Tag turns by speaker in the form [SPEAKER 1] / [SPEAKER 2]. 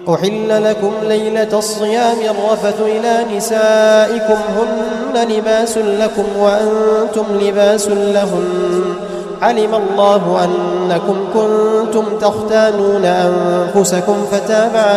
[SPEAKER 1] أحل لكم ليلة الصيام الرفث إلى نسائكم هن لباس لكم وأنتم لباس لهن علم الله أنكم كنتم تختانون أنفسكم فتاب